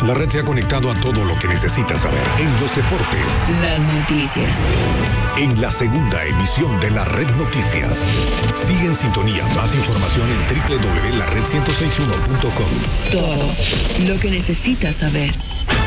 La red te ha conectado a todo lo que necesitas saber. En los deportes, las noticias. En la segunda emisión de la Red Noticias. Sigue en sintonía. Más información en www.lared1061.com. Todo lo que necesitas saber.